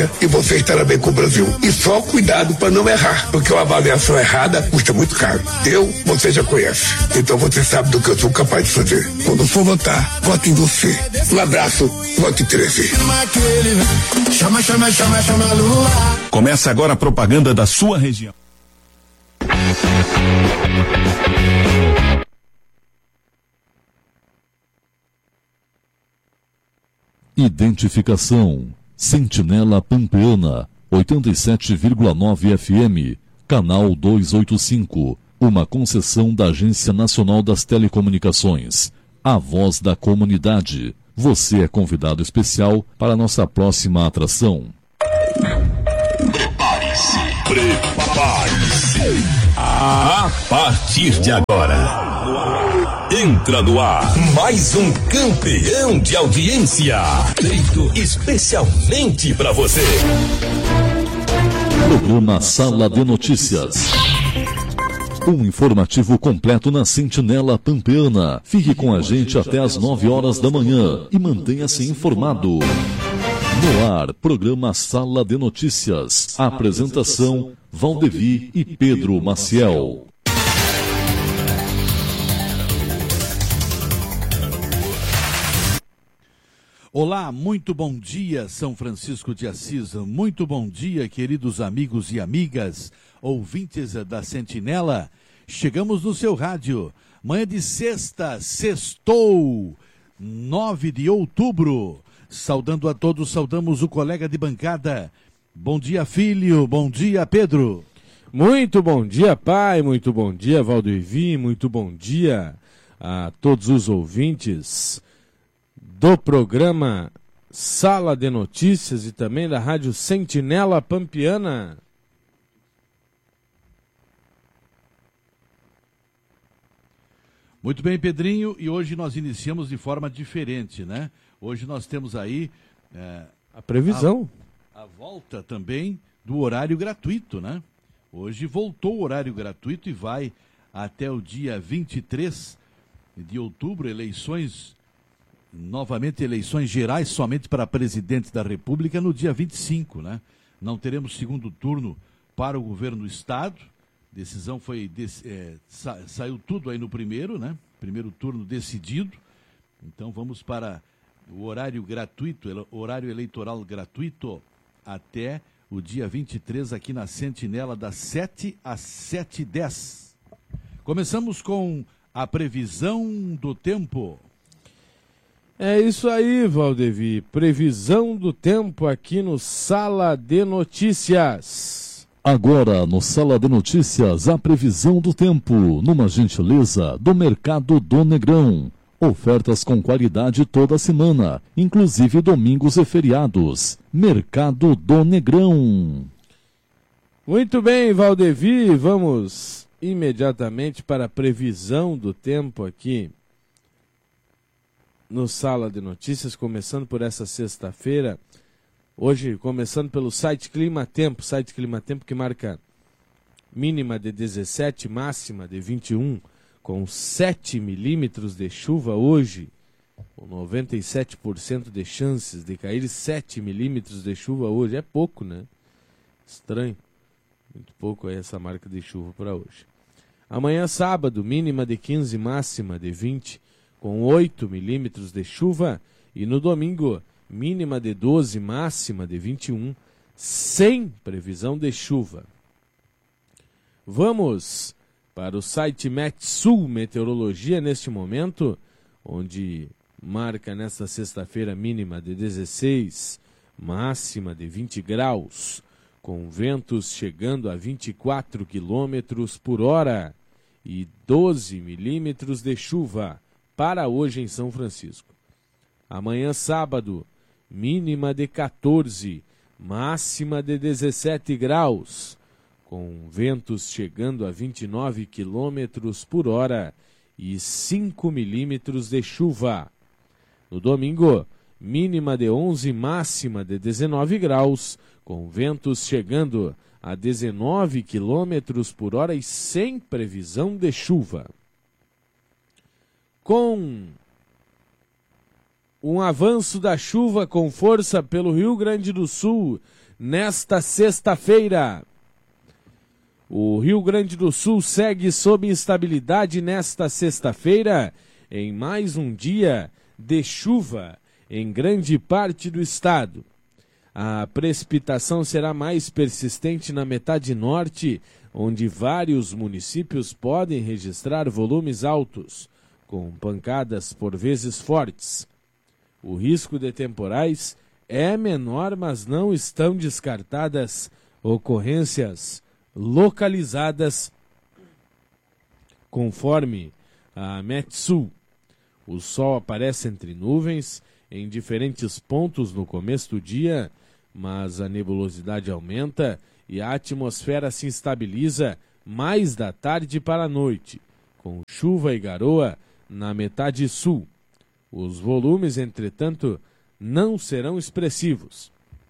América e você estará bem com o Brasil. E só cuidado para não errar, porque uma avaliação errada custa muito caro. Você já conhece. Então você sabe do que eu sou capaz de fazer. Quando for votar, vote em você. Um abraço, vote 13. Começa agora a propaganda da sua região. Identificação: Sentinela Pampeana, 87,9 FM, canal 285, uma concessão da Agência Nacional das Telecomunicações. A voz da comunidade. Você é convidado especial para nossa próxima atração. Prepare-se. A partir de agora, entra no ar mais um campeão de audiência, feito especialmente para você. Programa Sala de Notícias. Um informativo completo na Sentinela Pampeana. Fique com a gente até às 9 horas da manhã e mantenha-se informado. No ar, programa Sala de Notícias. Apresentação: Valdevi e Pedro Maciel. Olá, muito bom dia, São Francisco de Assis. Muito bom dia, queridos amigos e amigas, ouvintes da Sentinela. Chegamos no seu rádio. Manhã de sexta, sextou, 9 de outubro. Saudando a todos, saudamos o colega de bancada. Bom dia, filho. Bom dia, Pedro. Muito bom dia, pai. Muito bom dia, Valdevi. Muito bom dia a todos os ouvintes do programa Sala de Notícias e também da Rádio Sentinela Pampeana. Muito bem, Pedrinho, e hoje nós iniciamos de forma diferente, né? Hoje nós temos aí a previsão. A volta também do horário gratuito, né? Hoje voltou o horário gratuito e vai até o dia 23 de outubro, novamente eleições gerais somente para presidente da República no dia 25, né? Não teremos segundo turno para o governo do Estado. Decisão foi, saiu tudo aí no primeiro, né? Primeiro turno decidido. Então vamos para o horário gratuito, horário eleitoral gratuito até o dia 23 aqui na Sentinela, das 7 às 7h10. Começamos com a previsão do tempo. É isso aí, Valdevi. Previsão do tempo aqui no Sala de Notícias. Agora, no Sala de Notícias, a previsão do tempo, numa gentileza do Mercado do Negrão. Ofertas com qualidade toda semana, inclusive domingos e feriados. Mercado do Negrão. Muito bem, Valdevi, vamos imediatamente para a previsão do tempo aqui no Sala de Notícias, começando por essa sexta-feira. Hoje, começando pelo site Clima Tempo que marca mínima de 17, máxima de 21, com 7 milímetros de chuva hoje, com 97% de chances de cair 7 milímetros de chuva hoje. É pouco, né? Estranho. Muito pouco aí essa marca de chuva para hoje. Amanhã, sábado, mínima de 15, máxima de 20, com 8 milímetros de chuva. E no domingo, mínima de 12, máxima de 21, sem previsão de chuva. Vamos para o site Metsul Meteorologia neste momento, onde marca nesta sexta-feira mínima de 16, máxima de 20 graus, com ventos chegando a 24 quilômetros por hora e 12 milímetros de chuva para hoje em São Francisco. Amanhã, sábado, mínima de 14, máxima de 17 graus, com ventos chegando a 29 quilômetros por hora e 5 milímetros de chuva. No domingo, mínima de 11, máxima de 19 graus, com ventos chegando a 19 quilômetros por hora e sem previsão de chuva. Com um avanço da chuva com força pelo Rio Grande do Sul, nesta sexta-feira. O Rio Grande do Sul segue sob instabilidade nesta sexta-feira, em mais um dia de chuva em grande parte do estado. A precipitação será mais persistente na metade norte, onde vários municípios podem registrar volumes altos, com pancadas por vezes fortes. O risco de temporais é menor, mas não estão descartadas ocorrências localizadas, conforme a Metsul. O sol aparece entre nuvens em diferentes pontos no começo do dia, mas a nebulosidade aumenta e a atmosfera se estabiliza mais da tarde para a noite, com chuva e garoa na metade sul. Os volumes, entretanto, não serão expressivos.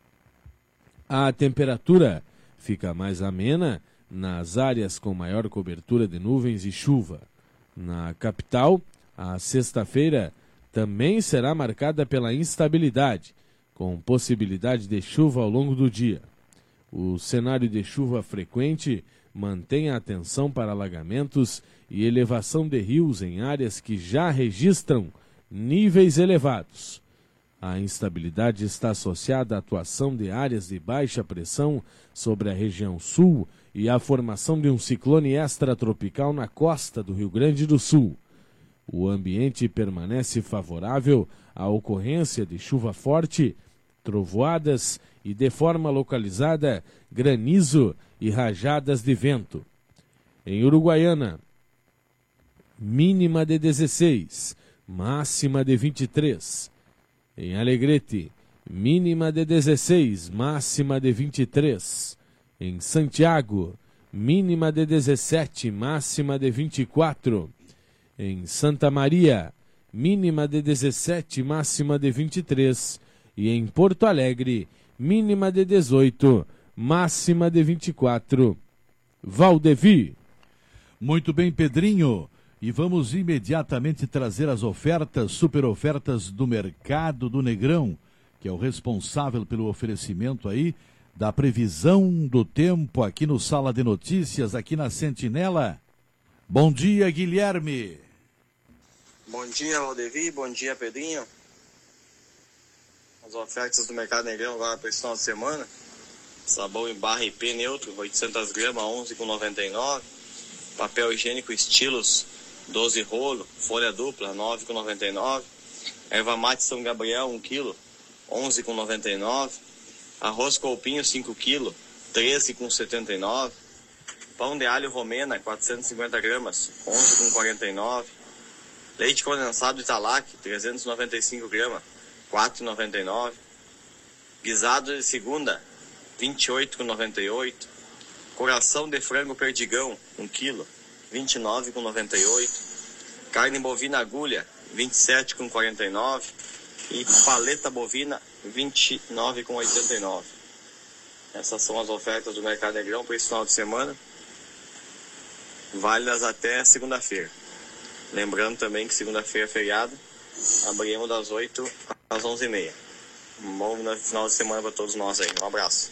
A temperatura fica mais amena nas áreas com maior cobertura de nuvens e chuva. Na capital, a sexta-feira também será marcada pela instabilidade, com possibilidade de chuva ao longo do dia. O cenário de chuva frequente mantém a atenção para alagamentos e elevação de rios em áreas que já registram níveis elevados. A instabilidade está associada à atuação de áreas de baixa pressão sobre a região sul e à formação de um ciclone extratropical na costa do Rio Grande do Sul. O ambiente permanece favorável à ocorrência de chuva forte, trovoadas e, de forma localizada, granizo e rajadas de vento. Em Uruguaiana, mínima de 16, máxima de 23. Em Alegrete, mínima de 16, máxima de 23. Em Santiago, mínima de 17, máxima de 24. Em Santa Maria, mínima de 17, máxima de 23. E em Porto Alegre, mínima de 18, máxima de 24. Valdevi. Muito bem, Pedrinho. E vamos imediatamente trazer as ofertas, super ofertas do Mercado do Negrão, que é o responsável pelo oferecimento aí da previsão do tempo aqui no Sala de Notícias, aqui na Sentinela. Bom dia, Guilherme. Bom dia, Valdevi. Bom dia, Pedrinho. As ofertas do Mercado Negrão agora para esse final de semana. Sabão em barra IP neutro, 800 gramas, 11,99. Papel higiênico Estilos, 12 rolo, folha dupla, 9,99. Erva mate São Gabriel, 1 kg, 11,99. Arroz Colpinho, 5 kg, 13,79. Pão de alho Romena, 450 gramas, 11,49. Leite condensado Italac, 395 gramas, 4,99. Guisado de segunda, 28,98. Coração de frango Perdigão, 1 kg, 29,98. Carne bovina agulha, 27,49. E paleta bovina, 29,89. Essas são as ofertas do Mercado Negrão para esse final de semana, válidas até segunda-feira. Lembrando também que segunda-feira é feriado, abrimos das 8 às 11h30. Um bom final de semana para todos nós aí. Um abraço.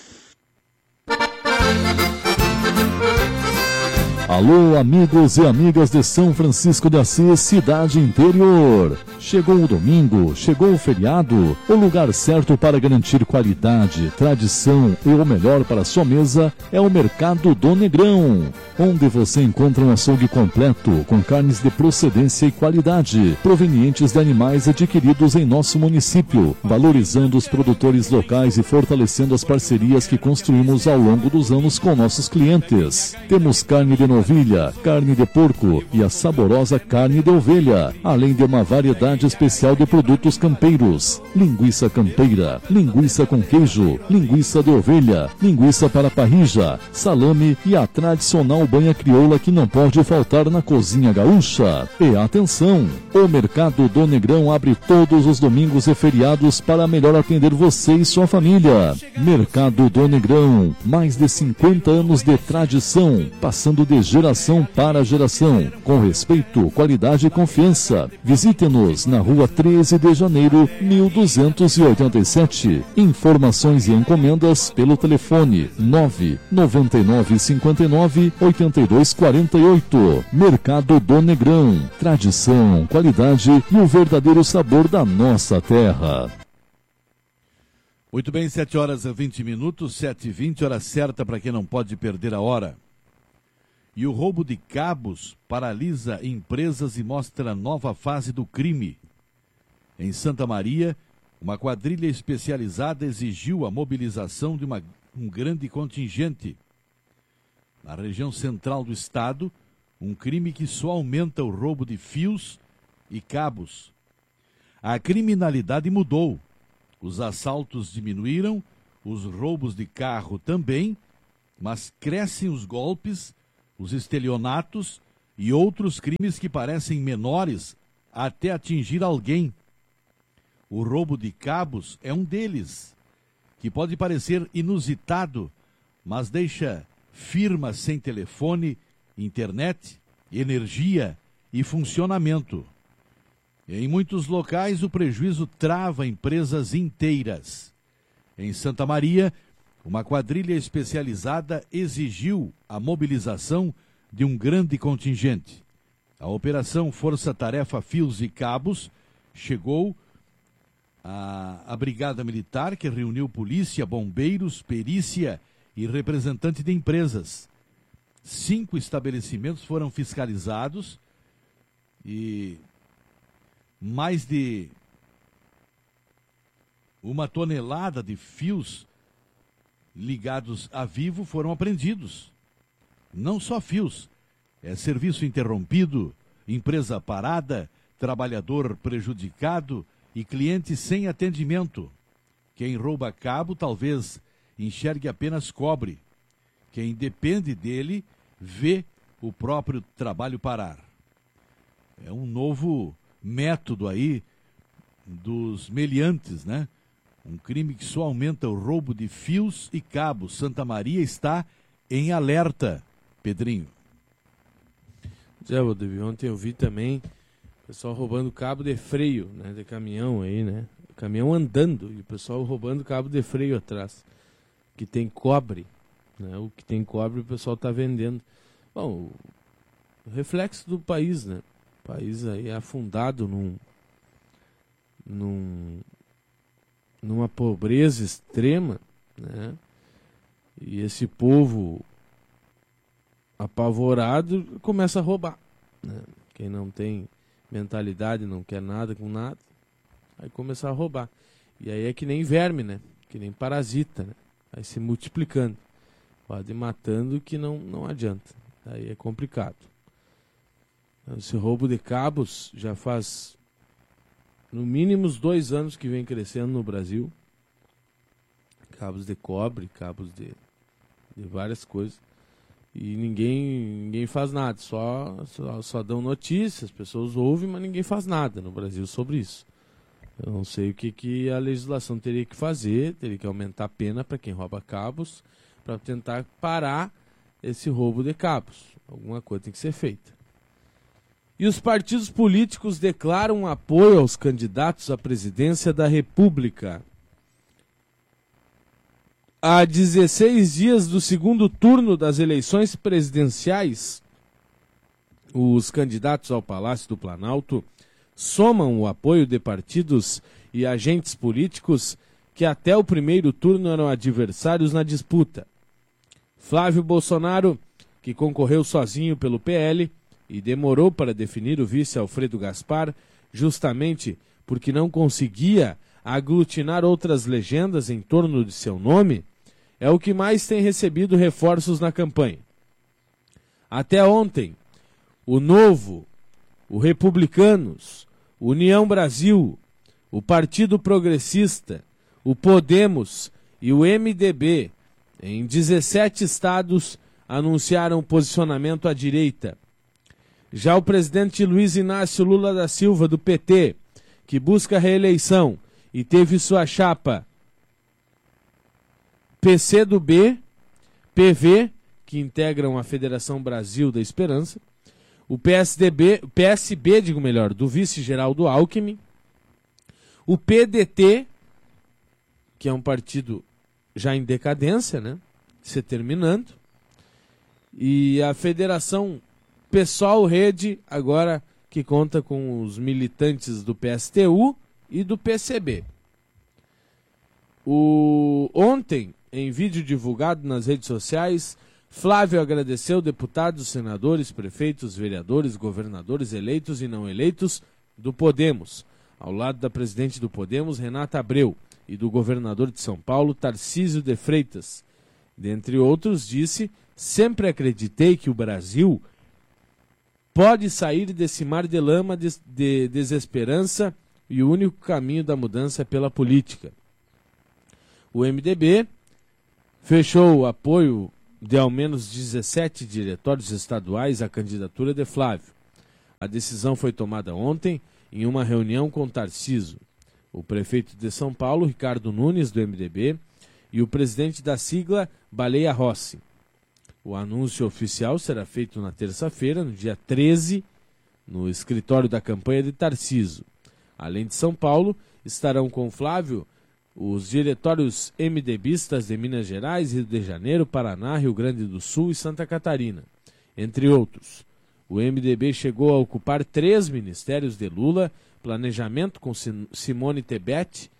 Alô, amigos e amigas de São Francisco de Assis, cidade interior. Chegou o domingo, chegou o feriado, o lugar certo para garantir qualidade, tradição e o melhor para a sua mesa é o Mercado do Negrão, onde você encontra um açougue completo, com carnes de procedência e qualidade, provenientes de animais adquiridos em nosso município, valorizando os produtores locais e fortalecendo as parcerias que construímos ao longo dos anos com nossos clientes. Temos carne de novilha, carne de porco e a saborosa carne de ovelha, além de uma variedade especial de produtos campeiros, linguiça campeira, linguiça com queijo, linguiça de ovelha, linguiça para parrija, salame e a tradicional banha crioula que não pode faltar na cozinha gaúcha. E atenção, o Mercado do Negrão abre todos os domingos e feriados para melhor atender você e sua família. Mercado do Negrão, mais de 50 anos de tradição, passando de geração para geração, com respeito, qualidade e confiança. Visite-nos na rua 13 de janeiro, 1287. Informações e encomendas pelo telefone 99959-8248. Mercado do Negrão. Tradição, qualidade e o verdadeiro sabor da nossa terra. Muito bem, 7h20, 7h20, hora certa para quem não pode perder a hora. E o roubo de cabos paralisa empresas e mostra nova fase do crime. Em Santa Maria, uma quadrilha especializada exigiu a mobilização de um grande contingente. Na região central do estado, um crime que só aumenta o roubo de fios e cabos. A criminalidade mudou. Os assaltos diminuíram, os roubos de carro também, mas crescem os golpes, os estelionatos e outros crimes que parecem menores até atingir alguém. O roubo de cabos é um deles, que pode parecer inusitado, mas deixa firmas sem telefone, internet, energia e funcionamento. Em muitos locais, o prejuízo trava empresas inteiras. Em Santa Maria, uma quadrilha especializada exigiu a mobilização de um grande contingente. A Operação Força Tarefa Fios e Cabos chegou a Brigada Militar, que reuniu polícia, bombeiros, perícia e representante de empresas. 5 estabelecimentos foram fiscalizados e mais de 1 tonelada de fios ligados a vivo foram apreendidos. Não só fios, serviço interrompido, empresa parada, trabalhador prejudicado e cliente sem atendimento. Quem rouba cabo talvez enxergue apenas cobre. Quem depende dele vê o próprio trabalho parar. É um novo método aí dos meliantes, né? Um crime que só aumenta o roubo de fios e cabos. Santa Maria está em alerta, Pedrinho. Valdemir, ontem eu vi também o pessoal roubando cabo de freio, né, de caminhão aí, né? Caminhão andando e o pessoal roubando cabo de freio atrás, que tem cobre, né? O que tem cobre o pessoal está vendendo. Bom, o reflexo do país, né? O país aí é afundado numa pobreza extrema, né? E esse povo apavorado começa a roubar, né? Quem não tem mentalidade, não quer nada com nada, aí começa a roubar. E aí é que nem verme, né? Que nem parasita, né? Vai se multiplicando, pode ir matando que não adianta. Aí é complicado. Esse roubo de cabos já faz no mínimo uns 2 anos que vem crescendo no Brasil. Cabos de cobre, cabos de várias coisas. E ninguém faz nada, só dão notícias, as pessoas ouvem, mas ninguém faz nada no Brasil sobre isso. Eu não sei o que a legislação teria que fazer, teria que aumentar a pena para quem rouba cabos, para tentar parar esse roubo de cabos. Alguma coisa tem que ser feita. E os partidos políticos declaram apoio aos candidatos à presidência da República. Há 16 dias do segundo turno das eleições presidenciais, os candidatos ao Palácio do Planalto somam o apoio de partidos e agentes políticos que até o primeiro turno eram adversários na disputa. Flávio Bolsonaro, que concorreu sozinho pelo PL e demorou para definir o vice Alfredo Gaspar, justamente porque não conseguia aglutinar outras legendas em torno de seu nome, é o que mais tem recebido reforços na campanha. Até ontem, o Novo, o Republicanos, União Brasil, o Partido Progressista, o Podemos e o MDB, em 17 estados, anunciaram posicionamento à direita. Já o presidente Luiz Inácio Lula da Silva, do PT, que busca a reeleição e teve sua chapa PCdoB, PV, que integram a Federação Brasil da Esperança, o PSB, do vice-Geraldo Alckmin, o PDT, que é um partido já em decadência, né? Se terminando, e a Federação PSOL Rede, agora que conta com os militantes do PSTU e do PCB. Ontem, em vídeo divulgado nas redes sociais, Flávio agradeceu deputados, senadores, prefeitos, vereadores, governadores eleitos e não eleitos do Podemos, ao lado da presidente do Podemos, Renata Abreu, e do governador de São Paulo, Tarcísio de Freitas. Dentre outros, disse: sempre acreditei que o Brasil pode sair desse mar de lama de desesperança e o único caminho da mudança é pela política. O MDB fechou o apoio de ao menos 17 diretórios estaduais à candidatura de Flávio. A decisão foi tomada ontem em uma reunião com Tarcísio, o prefeito de São Paulo, Ricardo Nunes, do MDB, e o presidente da sigla, Baleia Rossi. O anúncio oficial será feito na terça-feira, no dia 13, no escritório da campanha de Tarcísio. Além de São Paulo, estarão com Flávio os diretórios MDBistas de Minas Gerais, Rio de Janeiro, Paraná, Rio Grande do Sul e Santa Catarina, entre outros. O MDB chegou a ocupar 3 ministérios de Lula: Planejamento com Simone Tebet,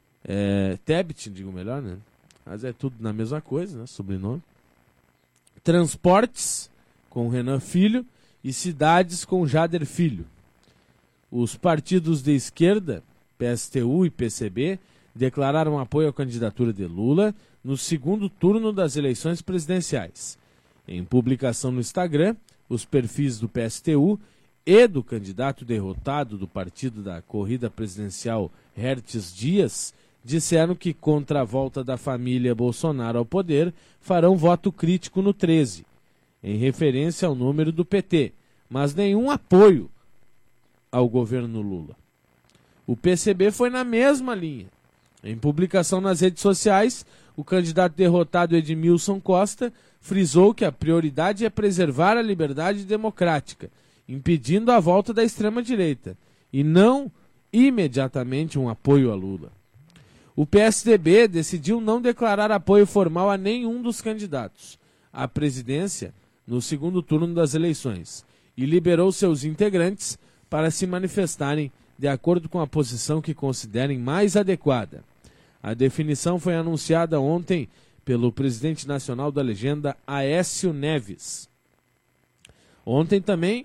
né? Mas é tudo na mesma coisa, né? Sobrenome. Transportes com Renan Filho e Cidades com Jader Filho. Os partidos de esquerda, PSTU e PCB, declararam apoio à candidatura de Lula no segundo turno das eleições presidenciais. Em publicação no Instagram, os perfis do PSTU e do candidato derrotado do partido da corrida presidencial, Hertz Dias, disseram que, contra a volta da família Bolsonaro ao poder, farão voto crítico no 13, em referência ao número do PT, mas nenhum apoio ao governo Lula. O PCB foi na mesma linha. Em publicação nas redes sociais, o candidato derrotado Edmilson Costa frisou que a prioridade é preservar a liberdade democrática, impedindo a volta da extrema-direita, e não imediatamente um apoio a Lula. O PSDB decidiu não declarar apoio formal a nenhum dos candidatos à presidência no segundo turno das eleições e liberou seus integrantes para se manifestarem de acordo com a posição que considerem mais adequada. A definição foi anunciada ontem pelo presidente nacional da legenda, Aécio Neves. Ontem também,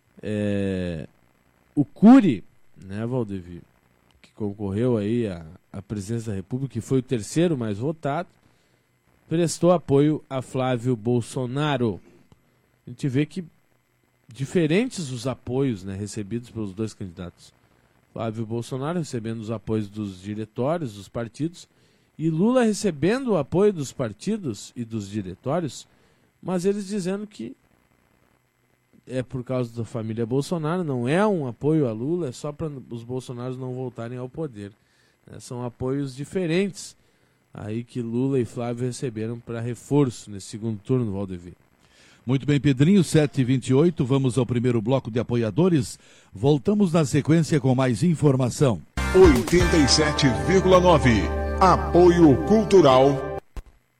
o Cury, né, Valdevir, que concorreu aí à presidência da República, que foi o terceiro mais votado, prestou apoio a Flávio Bolsonaro. A gente vê que diferentes os apoios, né, recebidos pelos dois candidatos. Flávio Bolsonaro recebendo os apoios dos diretórios, dos partidos, e Lula recebendo o apoio dos partidos e dos diretórios, mas eles dizendo que é por causa da família Bolsonaro, não é um apoio a Lula, é só para os bolsonaros não voltarem ao poder. São apoios diferentes aí que Lula e Flávio receberam para reforço nesse segundo turno, Valdevir. Muito bem, Pedrinho, 7h28, vamos ao primeiro bloco de apoiadores. Voltamos na sequência com mais informação. 87,9. Apoio Cultural